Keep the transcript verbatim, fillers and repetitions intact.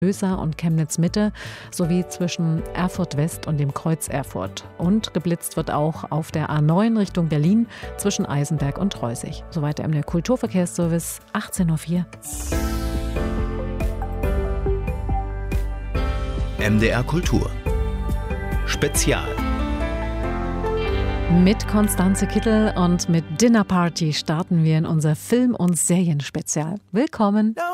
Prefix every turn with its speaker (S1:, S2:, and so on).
S1: Löser und Chemnitz Mitte sowie zwischen Erfurt West und dem Kreuz Erfurt. Und geblitzt wird auch auf der A neun Richtung Berlin zwischen Eisenberg und Treusig. Soweit der M D R Kulturverkehrsservice, achtzehn Uhr vier.
S2: M D R Kultur Spezial.
S1: Mit Konstanze Kittel und mit Dinner Party starten wir in unser Film- und Serienspezial. Willkommen!